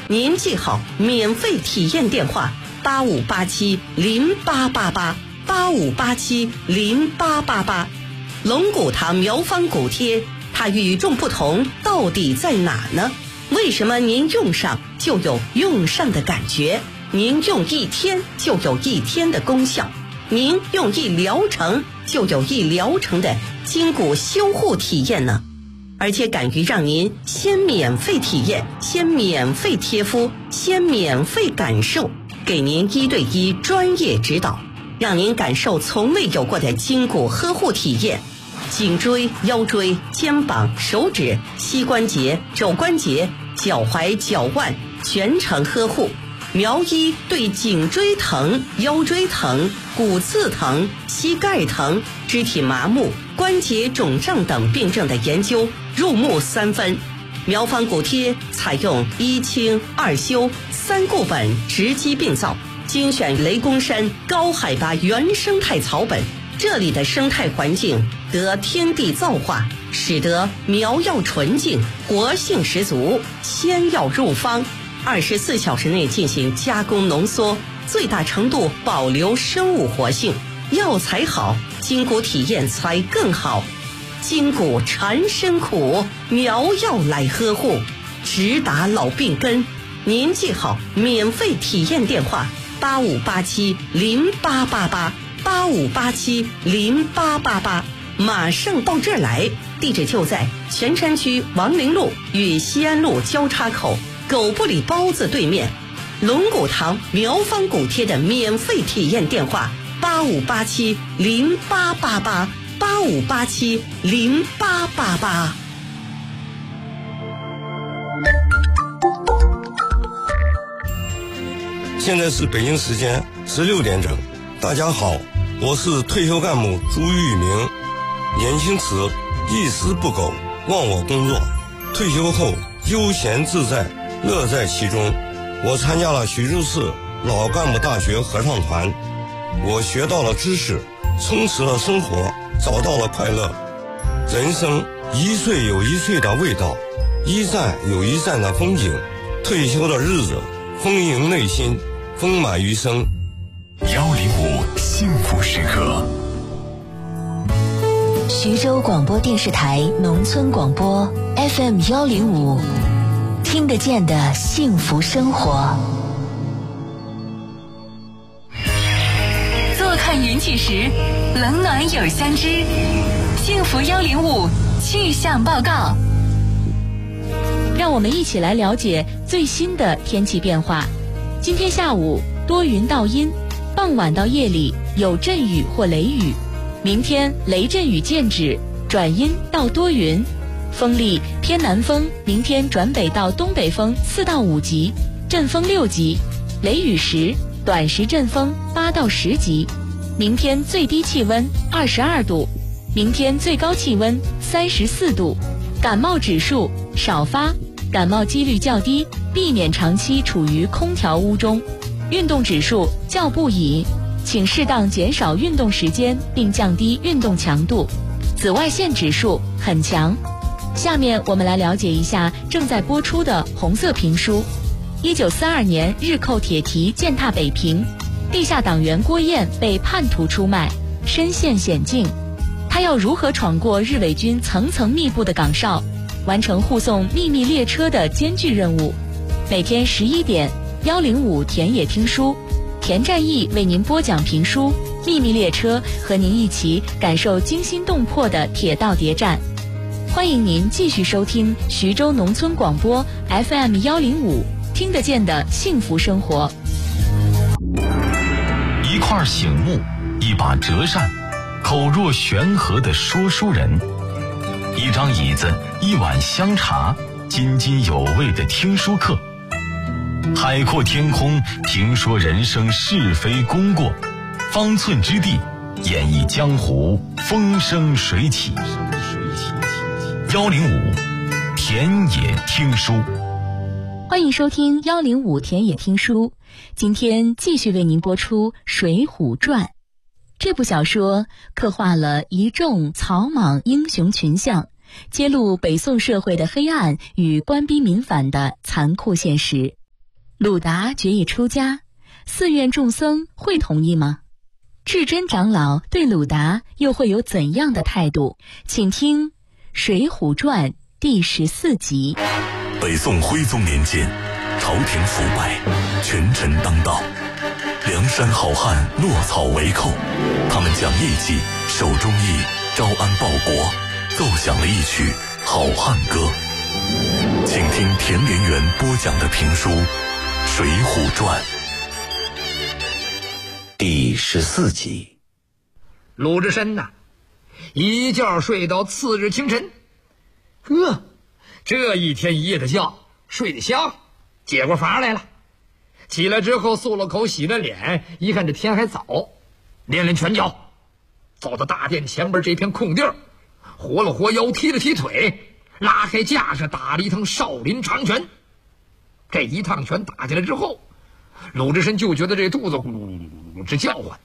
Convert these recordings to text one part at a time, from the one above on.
您记好免费体验电话8587088885870888。龙骨堂苗方骨贴，它与众不同到底在哪呢？为什么您用上就有用上的感觉？您用一天就有一天的功效，您用一疗程就有一疗程的筋骨修护体验呢？而且敢于让您先免费体验，先免费贴敷，先免费感受，给您1对1专业指导，让您感受从未有过的筋骨呵护体验。颈椎、腰椎、肩膀、手指、膝关节、肘关节、脚踝、脚腕全程呵护。苗医对颈椎疼、腰椎疼、骨刺疼、膝盖疼、肢体麻木、关节肿胀等病症的研究入木三分。苗方骨贴采用1清2修3固本直击病灶，精选雷公山高海拔原生态草本，这里的生态环境得天地造化，使得苗药纯净，活性十足，鲜药入方，24小时内进行加工浓缩，最大程度保留生物活性。药材好，筋骨体验才更好。筋骨缠身苦，苗药来呵护，直达老病根。您记好免费体验电话8587088885870888，马上到这儿来。地址就在泉山区王陵路与西安路交叉口狗不理包子对面。龙骨堂苗方骨贴的免费体验电话8587088885870888。 现在是北京时间16点整。大家好，我是退休干部朱玉明。年轻时一丝不苟，忘我工作，退休后悠闲自在，乐在其中。我参加了徐州市老干部大学合唱团，我学到了知识，充实了生活，找到了快乐。人生一岁有一岁的味道，一站有一站的风景。退休的日子丰盈内心，丰满余生。 105幸福时刻。 徐州广播电视台农村广播 FM105，听得见的幸福生活。 坐看云起时，冷暖有相知。幸福105气象报告， 让我们一起来了解最新的天气变化。今天下午多云到阴，傍晚到夜里有阵雨或雷雨。明天雷阵雨渐止，转阴到多云，风力偏南风，明天转北到东北风4到5级，阵风6级，雷雨时短时阵风8到10级。明天最低气温22度，明天最高气温34度。感冒指数少发，感冒几率较低，避免长期处于空调屋中。运动指数较不宜，请适当减少运动时间并降低运动强度。紫外线指数很强。下面我们来了解一下正在播出的红色评书。1942年日寇铁蹄践踏北平，地下党员郭燕被叛徒出卖，身陷险境。他要如何闯过日伪军层层密布的岗哨，完成护送秘密列车的艰巨任务？每天11点，105田野听书，田占义为您播讲评书《秘密列车》，和您一起感受惊心动魄的铁道谍战。欢迎您继续收听徐州农村广播 FM105，听得见的幸福生活。 一块醒目，一把折扇，口若悬河的说书人，一张椅子，一碗香茶，津津有味的听书课。海阔天空，评说人生是非功过，方寸之地，演绎江湖风生水起。105田野听书， 欢迎收听105田野听书。今天继续为您播出《水浒传》。这部小说刻画了一众草莽英雄群像，揭露北宋社会的黑暗与官逼民反的残酷现实。 鲁达决意出家，寺院众僧会同意吗？智真长老对鲁达又会有怎样的态度？请听《水浒传》第14集。 北宋徽宗年间，朝廷腐败，权臣当道，梁山好汉落草为寇，他们讲义气，守忠义，招安报国，奏响了一曲好汉歌。请听田连元播讲的评书《水浒传》 第14集。 鲁智深呐，一觉睡到次日清晨，这一天一夜的觉睡得香，解过乏来了。起来之后漱了口，洗了脸，一看这天还早，练练拳脚，走到大殿前边这片空地儿，活了活腰，踢了踢腿，拉开架势打了一趟少林长拳。这一趟拳打下来之后，鲁智深就觉得这肚子咕噜直叫唤，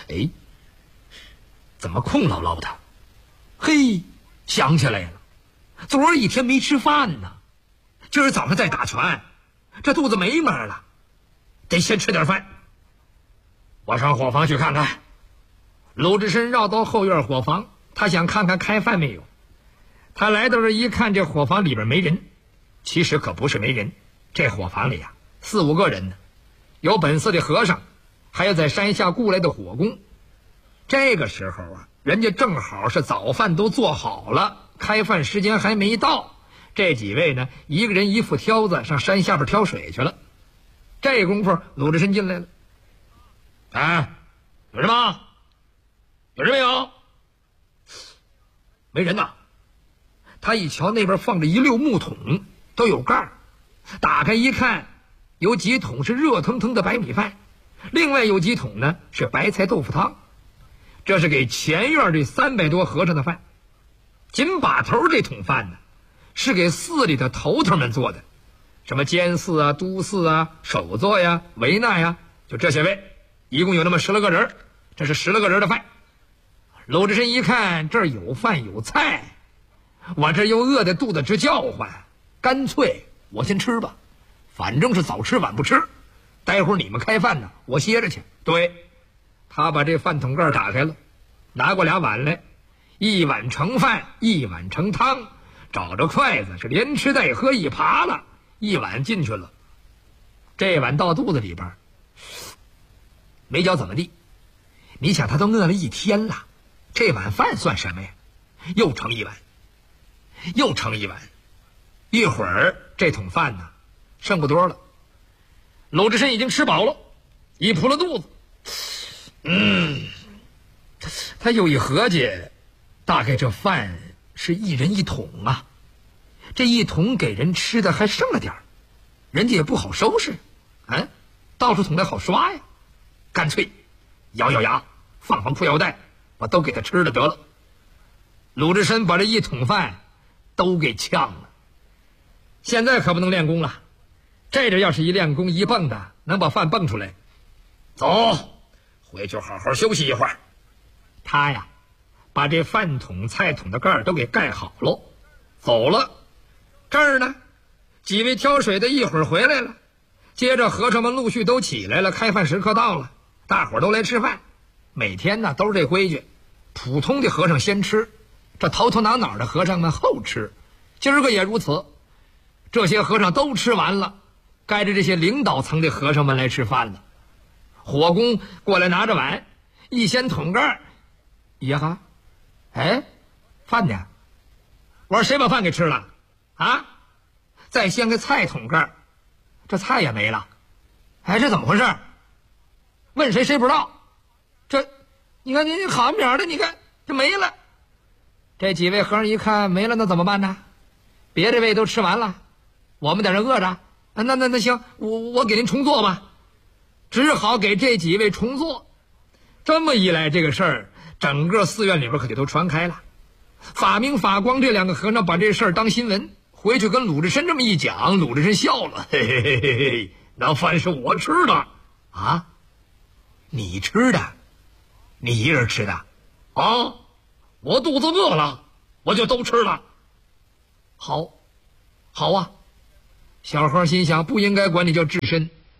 怎么空落落的？想起来了，昨儿一天没吃饭呢，今儿早上再打拳，这肚子没门了，得先吃点饭。我上伙房去看看。鲁智深绕到后院伙房，他想看看开饭没有。他来到这一看，这伙房里边没人。其实可不是没人，这伙房里4、5个人呢，有本寺的和尚，还有在山下雇来的火工。这个时候人家正好是早饭都做好了，开饭时间还没到。这几位呢，一个人一副挑子上山下边挑水去了。这功夫鲁智深进来了。有人吗？有人没有？没人呐。他一瞧那边放着一溜木桶，都有盖儿，打开一看，有几桶是热腾腾的白米饭，另外有几桶呢是白菜豆腐汤。这是给前院这300多和尚的饭。紧把头这桶饭呢，是给寺里的头头们做的，什么监寺啊、都寺啊、首座呀、维那呀，就这些位，一共有那么10来个人。这是10来个人的饭。鲁智深一看这儿有饭有菜，我这又饿得肚子直叫唤，干脆我先吃吧，反正是早吃晚不吃，待会儿你们开饭呢，我歇着去。对，他把这饭桶盖打开了，拿过2碗来，一碗盛饭，一碗盛汤，找着筷子是连吃带喝一扒了，一碗进去了。这碗到肚子里边没觉怎么地，你想他都饿了一天了，这碗饭算什么呀？又盛一碗，又盛一碗，一会儿这桶饭呢剩不多了。鲁智深已经吃饱了，一扑了肚子，他又一合计，大概这饭是一人一桶啊，这一桶给人吃的还剩了点儿，人家也不好收拾，到处桶来好刷呀，干脆咬咬牙，放裤腰带，把都给他吃了得了。鲁智深把这一桶饭都给呛了。现在可不能练功了，这要是一练功一蹦的，能把饭蹦出来。走，回去好好休息一会儿。他呀，把这饭桶菜桶的盖儿都给盖好了，走了。这儿呢，几位挑水的一会儿回来了，接着和尚们陆续都起来了，开饭时刻到了，大伙儿都来吃饭。每天呢都是这规矩，普通的和尚先吃，这头头脑脑的和尚们后吃。今儿个也如此，这些和尚都吃完了，该着这些领导层的和尚们来吃饭了。火工过来拿着碗，一掀桶盖，饭呢？我说谁把饭给吃了啊？再掀个菜桶盖，这菜也没了。这怎么回事？问谁不知道。这你看你好点的，你看这没了。这几位和尚一看没了，那怎么办呢？别的位都吃完了，我们在这饿着，那行，我给您重做吧。只好给这几位重做。这么一来，这个事儿整个寺院里边可就都传开了。法明法光这2个和尚把这事儿当新闻，回去跟鲁智深这么一讲，鲁智深笑了，嘿，那饭是我吃的啊？你吃的？你一人吃的？啊，我肚子饿了，我就都吃了。好啊。小和心想，不应该管你叫智深，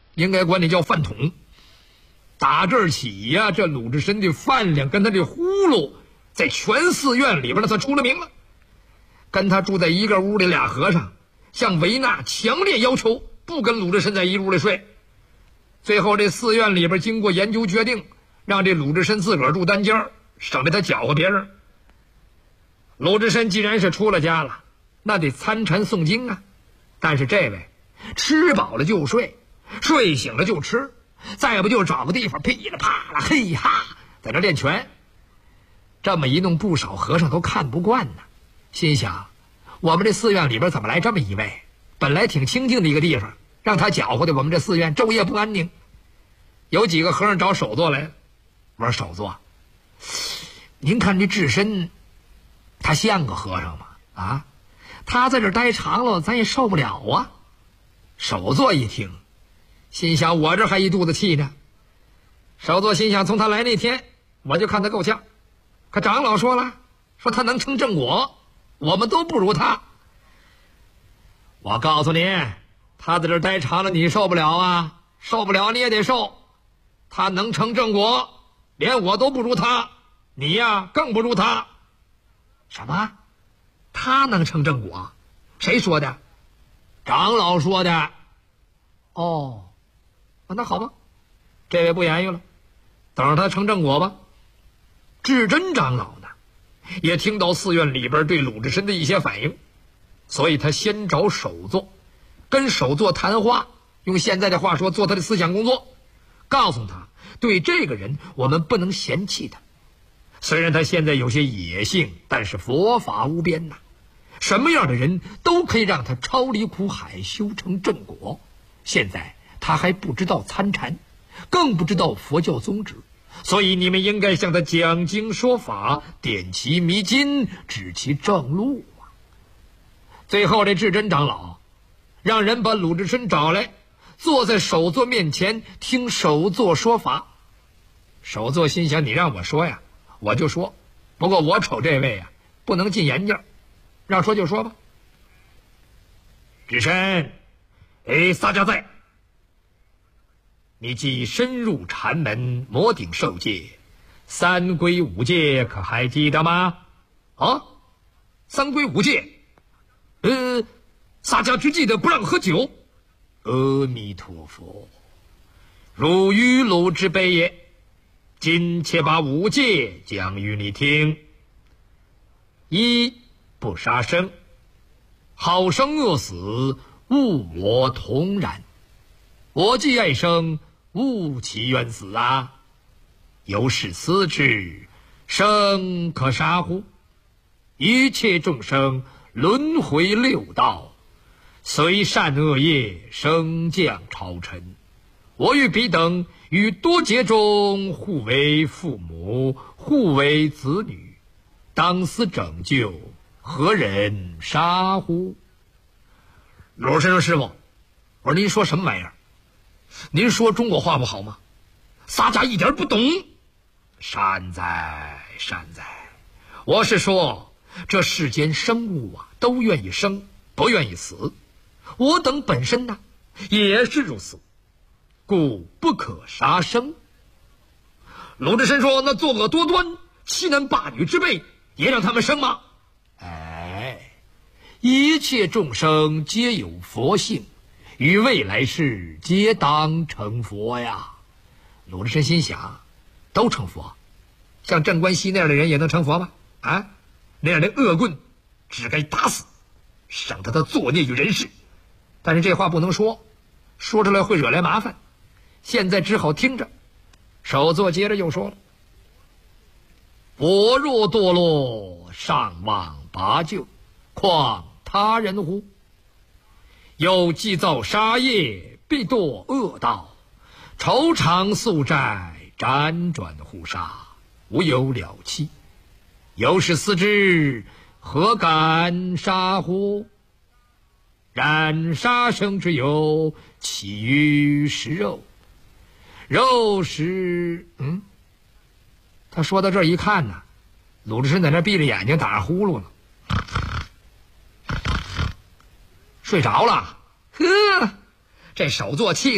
应该管你叫饭桶。打这儿起呀，这鲁智深的饭量跟他这呼噜在全寺院里边算出了名了。跟他住在一个屋里俩和尚向维纳强烈要求不跟鲁智深在一屋里睡。最后这寺院里边经过研究决定，让这鲁智深自个儿住单间，省得他搅和别人。鲁智深既然是出了家了，那得参禅诵经啊。但是这位吃饱了就睡，睡醒了就吃，再不就找个地方噼里啪啦嘿哈在这练拳。这么一弄，不少和尚都看不惯呢，心想我们这寺院里边怎么来这么一位，本来挺清静的一个地方，让他搅和的我们这寺院昼夜不安宁。有几个和尚找首座来了，我说首座，您看这智深他像个和尚吗？啊，他在这待长了咱也受不了啊。首座一听，心想我这还一肚子气呢。首座心想，从他来那天我就看他够呛，可长老说了，说他能成正果，我们都不如他。我告诉你，他在这待长了你受不了啊，受不了你也得受。他能成正果，连我都不如他，你呀更不如他。什么？他能成正果？谁说的？长老说的。哦，那好吧，这位不言语了，等着他成正果吧。智真长老呢，也听到寺院里边对鲁智深的一些反应，所以他先找首座，跟首座谈话，用现在的话说，做他的思想工作，告诉他对这个人我们不能嫌弃他。虽然他现在有些野性，但是佛法无边呐，什么样的人都可以让他超离苦海，修成正果。现在他还不知道参禅，更不知道佛教宗旨，所以你们应该向他讲经说法，点其迷津，指其正路啊。最后这智真长老让人把鲁智深找来，坐在首座面前听首座说法。首座心想，你让我说呀我就说，不过我瞅这位啊不能进眼镜，让说就说吧。智深，撒家在，你既深入禅门，摩顶受戒，三规五戒可还记得吗？啊，三规五戒，撒家只记得不让喝酒。阿弥陀佛，如雨露之悲也。今且把五戒讲与你听。一，不杀生，好生恶死，物我同然。我既爱生，物其愿死啊！由是思之，生可杀乎？一切众生轮回六道，随善恶业升降超尘。我与彼等于多劫中，互为父母，互为子女，当思拯救，何人杀乎？鲁智深说：“师傅，我说您说什么玩意儿？您说中国话不好吗？撒家一点不懂。善哉善哉，我是说这世间生物啊，都愿意生，不愿意死。我等本身呢，也是如此，故不可杀生。”鲁智深说：“那作恶多端、欺男霸女之辈，也让他们生吗？”一切众生皆有佛性，于未来世皆当成佛呀。鲁智深心想，都成佛，像镇关西那样的人也能成佛吗？啊，那样的恶棍只该打死，省得他作孽于人世。但是这话不能说，说出来会惹来麻烦，现在只好听着。首座接着又说了：“我若堕落，尚望拔救，况他人乎？又既造杀业，必堕恶道，愁偿宿债，辗转互杀，无有了期。由是思之，何敢杀乎？然杀生之有，起于食肉。肉食……他说到这儿一看呢，鲁智深在那闭着眼睛打着呼噜呢，睡着了。呵，这首座气